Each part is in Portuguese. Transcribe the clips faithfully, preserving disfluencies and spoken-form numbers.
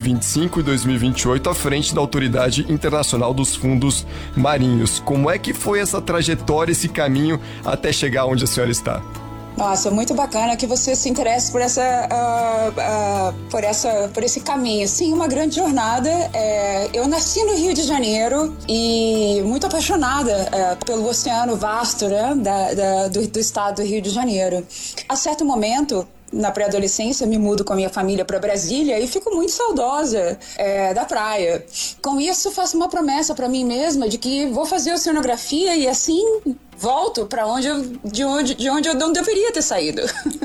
vinte e cinco e dois mil e vinte e oito à frente da Autoridade Internacional dos Fundos Marinhos. Como é que foi essa trajetória, esse caminho até chegar onde a senhora está? Nossa, muito bacana que você se interesse por essa, uh, uh, por essa, por esse caminho. Sim, uma grande jornada. É, eu nasci no Rio de Janeiro e muito apaixonada é, pelo oceano vasto, né, da, da, do, do estado do Rio de Janeiro. A certo momento, na pré-adolescência, me mudo com a minha família para Brasília e fico muito saudosa é, da praia. Com isso, faço uma promessa para mim mesma de que vou fazer oceanografia e assim volto para onde eu, de onde, de onde eu não deveria ter saído.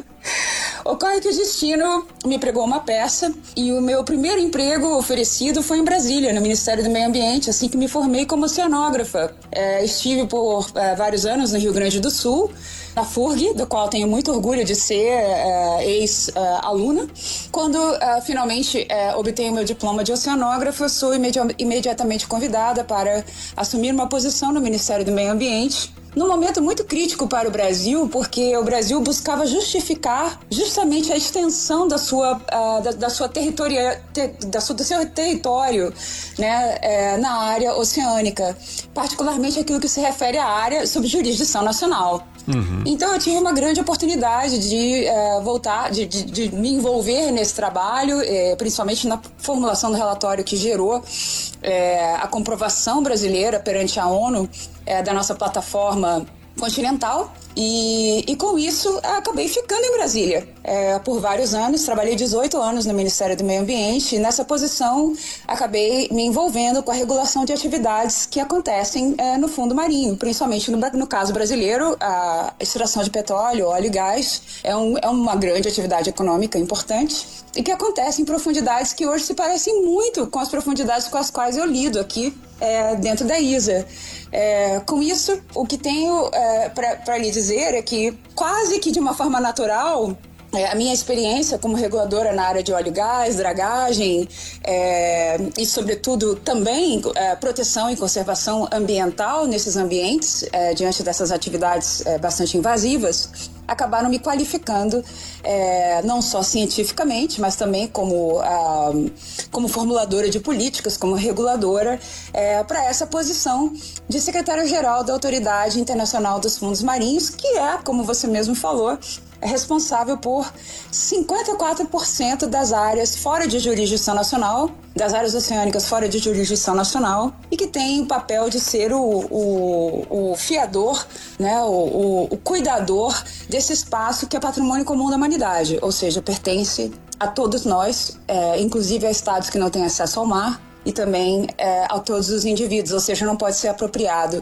Ocorre que o destino me pregou uma peça e o meu primeiro emprego oferecido foi em Brasília, no Ministério do Meio Ambiente, assim que me formei como oceanógrafa. É, estive por é, vários anos no Rio Grande do Sul, na F U R G, do qual tenho muito orgulho de ser é, ex-aluna. Quando é, finalmente é, obtenho meu diploma de oceanógrafa, sou imedi- imediatamente convidada para assumir uma posição no Ministério do Meio Ambiente, num momento muito crítico para o Brasil, porque o Brasil buscava justificar justamente a extensão da sua, uh, da, da sua territoria, te, da sua, do seu território, né, é, na área oceânica, particularmente aquilo que se refere à área sob jurisdição nacional. Uhum. Então eu tive uma grande oportunidade de uh, voltar, de, de, de me envolver nesse trabalho, eh, principalmente na formulação do relatório que gerou eh, a comprovação brasileira perante a ONU eh, da nossa plataforma continental. E, e com isso acabei ficando em Brasília é, por vários anos. Trabalhei dezoito anos no Ministério do Meio Ambiente e nessa posição acabei me envolvendo com a regulação de atividades que acontecem é, no fundo marinho, principalmente no, no caso brasileiro. A extração de petróleo, óleo e gás é, um, é uma grande atividade econômica importante e que acontece em profundidades que hoje se parecem muito com as profundidades com as quais eu lido aqui é, dentro da I S A. É, com isso, o que tenho é, para lhe dizer é que, quase que de uma forma natural, é, a minha experiência como reguladora na área de óleo e gás, dragagem é, e, sobretudo, também é, proteção e conservação ambiental nesses ambientes, é, diante dessas atividades é, bastante invasivas, acabaram me qualificando é, não só cientificamente, mas também como, ah, como formuladora de políticas, como reguladora, é, para essa posição de secretária-geral da Autoridade Internacional dos Fundos Marinhos, que é, como você mesmo falou, é responsável por cinquenta e quatro por cento das áreas fora de jurisdição nacional, das áreas oceânicas fora de jurisdição nacional, e que tem o papel de ser o, o, o fiador, né, o, o, o cuidador desse espaço que é patrimônio comum da humanidade, ou seja, pertence a todos nós, é, inclusive a estados que não têm acesso ao mar, e também é, a todos os indivíduos, ou seja, não pode ser apropriado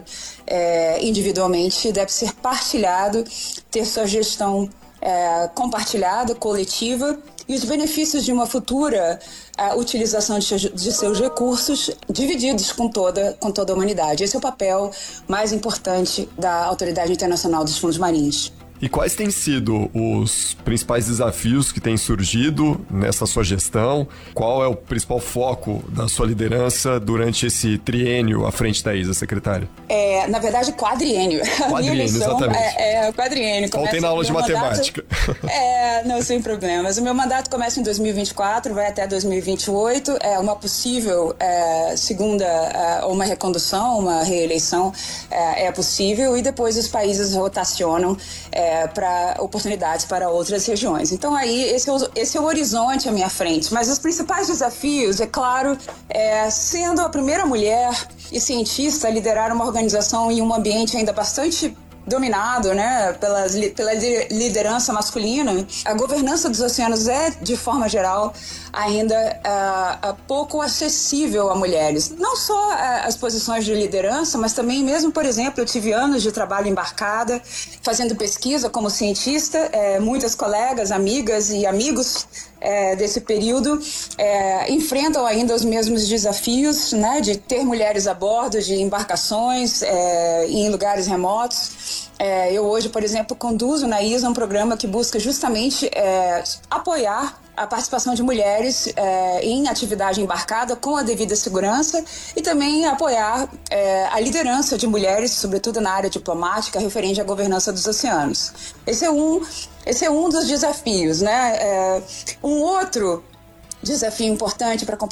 é, individualmente, deve ser partilhado, ter sua gestão é, compartilhada, coletiva, e os benefícios de uma futura é, utilização de, de seus recursos divididos com toda, com toda a humanidade. Esse é o papel mais importante da Autoridade Internacional dos Fundos Marinhos. E quais têm sido os principais desafios que têm surgido nessa sua gestão? Qual é o principal foco da sua liderança durante esse triênio à frente da I S A, secretária? É, na verdade, quadriênio. Quadriênio, exatamente. É, é quadriênio. Faltei na aula de matemática. Mandato, é, não, sem problemas. O meu mandato começa em dois mil e vinte e quatro, vai até dois mil e vinte e oito. É uma possível é, segunda, é, uma recondução, uma reeleição é, é possível, e depois os países rotacionam é, para oportunidades para outras regiões. Então aí esse é, o, esse é o horizonte à minha frente, mas os principais desafios, é claro, é, sendo a primeira mulher e cientista a liderar uma organização em um ambiente ainda bastante dominado, né, pela, pela liderança masculina, a governança dos oceanos é, de forma geral, ainda uh, uh, pouco acessível a mulheres. Não só uh, as posições de liderança, mas também mesmo, por exemplo, eu tive anos de trabalho embarcada, fazendo pesquisa como cientista, eh, muitas colegas, amigas e amigos É, desse período é, enfrentam ainda os mesmos desafios, né, de ter mulheres a bordo de embarcações é, em lugares remotos. É, eu hoje, por exemplo, conduzo na I S A um programa que busca justamente é, apoiar a participação de mulheres é, em atividade embarcada com a devida segurança e também apoiar é, a liderança de mulheres, sobretudo na área diplomática, referente à governança dos oceanos. Esse é um, esse é um dos desafios, né? É, um outro desafio importante para